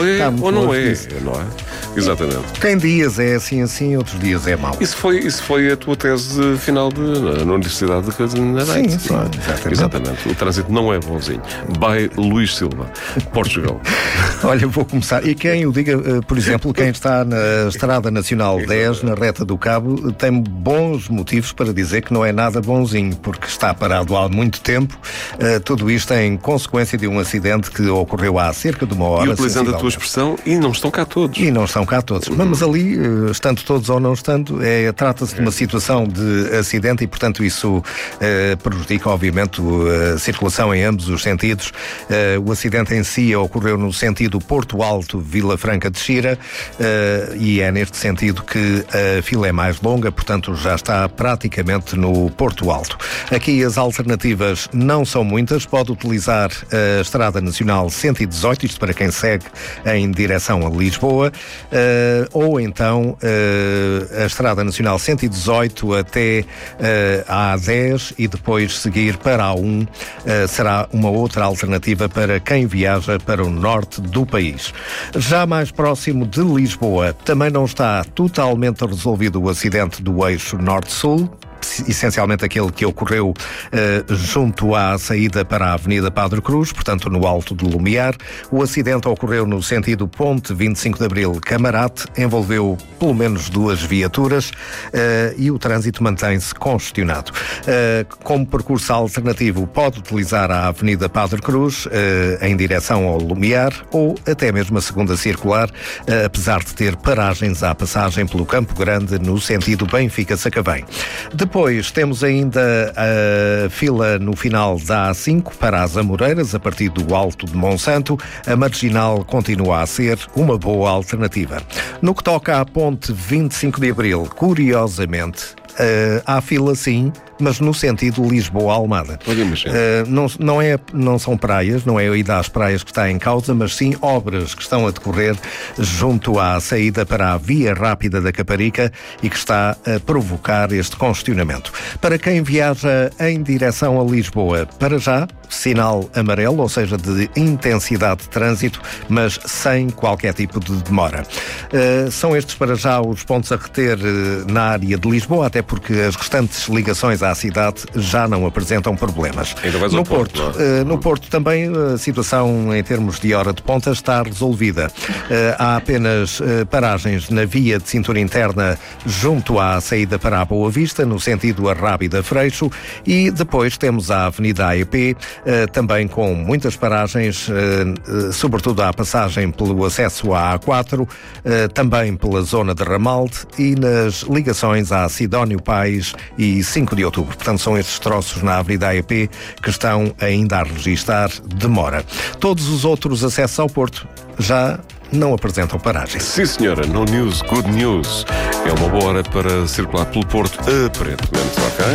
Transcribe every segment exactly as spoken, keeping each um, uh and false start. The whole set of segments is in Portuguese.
ou é ou não é, disso. não é? Exatamente. Tem dias é assim assim, outros dias é mau. Isso foi, isso foi a tua tese final de, na, na Universidade de Casinadeiro. Sim, sim, exatamente. Exatamente. O trânsito não é bonzinho. By Luís Silva, Portugal. Olha, vou começar. E quem o diga, por exemplo, quem está na Estrada Nacional dez, na Reta do Cabo, tem bons motivos para dizer que não é nada bonzinho, porque está parado há muito tempo. Uh, tudo isto em consequência de um acidente que ocorreu há cerca de uma hora. E utilizando a tua expressão, e não estão cá todos. E não estão cá todos. Uhum. Mas ali, uh, estando todos ou não estando, é, trata-se de uma situação de acidente e, portanto, isso uh, prejudica, obviamente, a circulação em ambos os sentidos. Uh, o acidente em si ocorreu no sentido Porto Alto, Vila Franca de Xira, uh, e é neste sentido que a fila é mais longa, portanto já está praticamente no Porto Alto. Aqui as alternativas não são muitas, pode utilizar a Estrada Nacional cento e dezoito, isto para quem segue em direção a Lisboa, uh, ou então uh, a Estrada Nacional cento e dezoito até uh, a A dez e depois seguir para a A um, uh, será uma outra alternativa para quem viaja para o norte do país. Já mais próximo de Lisboa, também não está totalmente resolvido o acidente do eixo norte-sul, essencialmente aquele que ocorreu uh, junto à saída para a Avenida Padre Cruz, portanto no Alto do Lumiar. O acidente ocorreu no sentido Ponte vinte e cinco de Abril Camarate, envolveu pelo menos duas viaturas uh, e o trânsito mantém-se congestionado. Uh, como percurso alternativo pode utilizar a Avenida Padre Cruz uh, em direção ao Lumiar ou até mesmo a segunda circular, uh, apesar de ter paragens à passagem pelo Campo Grande no sentido Benfica-Sacavém. Depois temos ainda a fila no final da A cinco para as Amoreiras, a partir do Alto de Monsanto. A Marginal continua a ser uma boa alternativa. No que toca à Ponte vinte e cinco de Abril, curiosamente, Uh, há fila sim, mas no sentido Lisboa-Almada. Uh, não, não, é, não são praias, não é a ida às praias que está em causa, mas sim obras que estão a decorrer junto à saída para a Via Rápida da Caparica e que está a provocar este congestionamento. Para quem viaja em direção a Lisboa, para já, sinal amarelo, ou seja, de intensidade de trânsito, mas sem qualquer tipo de demora. Uh, são estes para já os pontos a reter uh, na área de Lisboa, até porque as restantes ligações à cidade já não apresentam problemas. No Porto, Porto uh, no Porto também a situação em termos de hora de ponta está resolvida. Uh, há apenas uh, paragens na via de cintura interna junto à saída para a Boa Vista, no sentido Arrábida-Freixo, e depois temos a Avenida A E P, uh, também com muitas paragens, uh, uh, sobretudo à passagem pelo acesso à A quatro, uh, também pela zona de Ramalde e nas ligações à Sidónio Pais e cinco de outubro. Portanto, são estes troços na Avenida A E P que estão ainda a registar demora. Todos os outros acessos ao Porto já não apresentam paragem. Sim, senhora. No news, good news. É uma boa hora para circular pelo Porto, aparentemente, ok?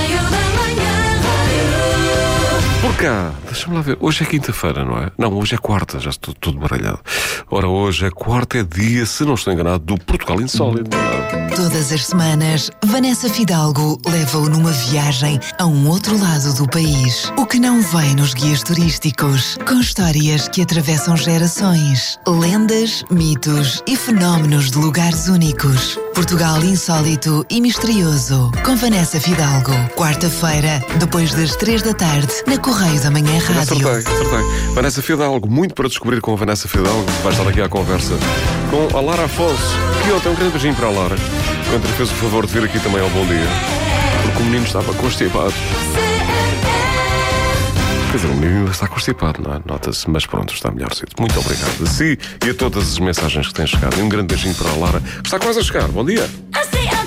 Por cá, deixa-me lá ver. Hoje é quinta-feira, não é? Não, hoje é quarta, já estou tudo baralhado. Ora, hoje é quarta, é dia, se não estou enganado, do Portugal Insólito. Todas as semanas, Vanessa Fidalgo leva-o numa viagem a um outro lado do país. O que não vem nos guias turísticos, com histórias que atravessam gerações, lendas, mitos e fenómenos de lugares únicos. Portugal Insólito e Misterioso, com Vanessa Fidalgo. Quarta-feira, depois das três da tarde, na Correio da Manhã Rádio. Acertei, acertei. Vanessa Fidalgo, muito para descobrir com a Vanessa Fidalgo. Vai estar aqui à conversa com a Lara Afonso, que ontem um grande beijinho para a Lara, quando fez o favor de vir aqui também ao Bom Dia, porque o menino estava constipado. Quer dizer, o menino está constipado, não é? Nota-se, mas pronto, está melhorzinho. Muito obrigado a si e a todas as mensagens que têm chegado. E um grande beijinho para a Lara, que está quase a chegar. Bom dia.